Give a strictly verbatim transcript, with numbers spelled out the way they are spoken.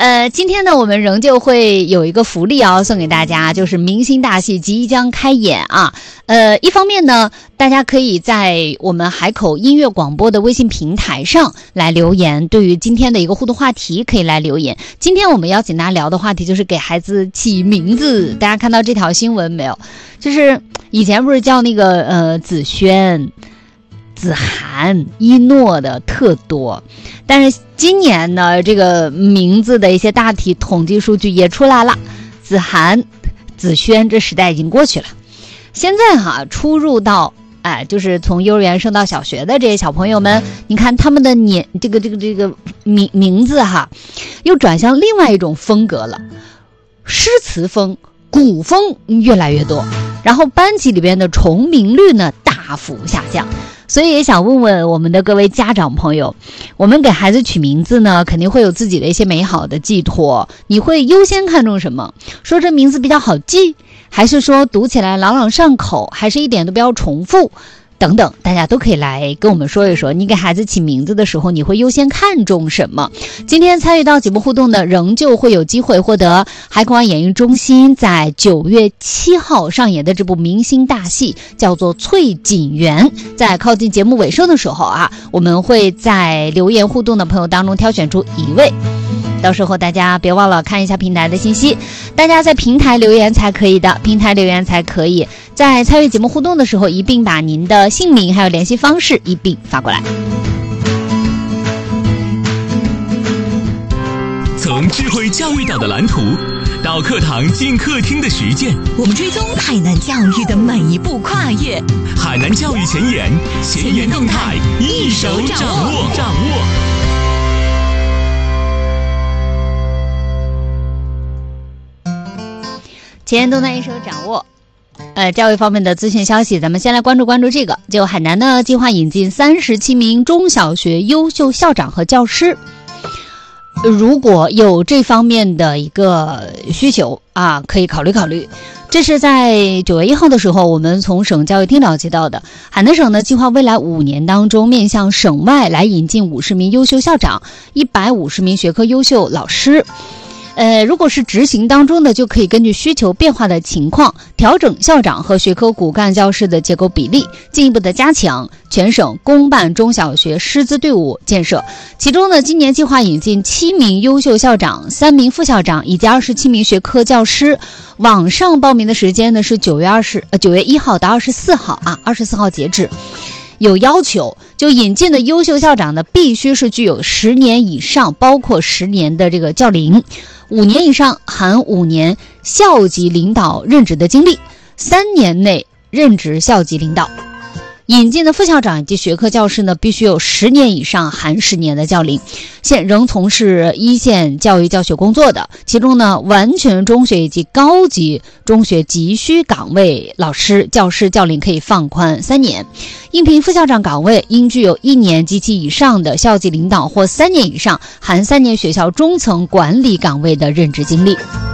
呃，今天呢，我们仍旧会有一个福利啊，送给大家，就是明星大戏即将开演啊。呃，一方面呢，大家可以在我们海口音乐广播的微信平台上来留言，对于今天的一个互动话题可以来留言。今天我们邀请大家聊的话题就是给孩子起名字。大家看到这条新闻没有？就是以前不是叫那个呃子轩、子涵、一诺的特多，但是今年呢，这个名字的一些大体统计数据也出来了，子涵、子轩这时代已经过去了。现在哈，初入到哎，就是从幼儿园升到小学的这些小朋友们，你看他们的年这个这个这个名名字哈，又转向另外一种风格了，诗词风、古风越来越多，然后班级里边的重名率呢大幅下降。所以也想问问我们的各位家长朋友，我们给孩子取名字呢，肯定会有自己的一些美好的寄托，你会优先看重什么？说这名字比较好记，还是说读起来朗朗上口，还是一点都不要重复等等，大家都可以来跟我们说一说，你给孩子起名字的时候，你会优先看重什么？今天参与到节目互动的，仍旧会有机会获得海口湾演艺中心在九月七号上演的这部明星大戏，叫做《翠锦园》。在靠近节目尾声的时候啊，我们会在留言互动的朋友当中挑选出一位。到时候大家别忘了看一下平台的信息，大家在平台留言才可以的，平台留言才可以。在参与节目互动的时候，一并把您的姓名还有联系方式一并发过来。 从智慧教育岛的蓝图到课堂进客厅的实践， 我们追踪海南教育的每一步跨越。 海南教育前沿，前沿动态一手掌握。掌握。 前沿动态一手掌握。呃，教育方面的资讯消息，咱们先来关注关注这个。就海南呢，计划引进三十七名中小学优秀校长和教师。如果有这方面的一个需求啊，可以考虑考虑。这是在九月一号的时候，我们从省教育厅了解到的。海南省呢，计划未来五年当中，面向省外来引进五十名优秀校长，一百五十名学科优秀老师。呃，如果是执行当中的，就可以根据需求变化的情况，调整校长和学科骨干教师的结构比例，进一步的加强全省公办中小学师资队伍建设。其中呢，今年计划引进七名优秀校长、三名副校长以及二十七名学科教师。网上报名的时间呢是九月二十呃九月一号到二十四号啊，二十四号截止。有要求，就引进的优秀校长呢，必须是具有十年以上，包括十年的这个教龄，五年以上含五年校级领导任职的经历，三年内任职校级领导。引进的副校长以及学科教师呢，必须有十年以上含十年的教龄，现仍从事一线教育教学工作的，其中呢，完全中学以及高级中学急需岗位老师、教师教龄可以放宽三年。应聘副校长岗位应具有一年及其以上的校级领导或三年以上含三年学校中层管理岗位的任职经历。